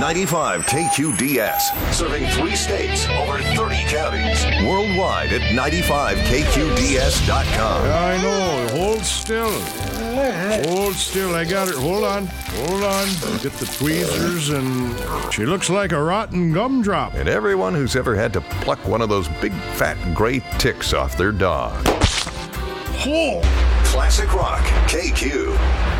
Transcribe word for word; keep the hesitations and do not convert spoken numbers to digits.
ninety-five K Q D S, serving three states, over thirty counties. Worldwide at ninety-five K Q D S dot com. I know. Hold still. Hold still. I got her. Hold on. Hold on. Get the tweezers, and she looks like a rotten gumdrop. And everyone who's ever had to pluck one of those big fat gray ticks off their dog. Oh. Classic Rock K Q.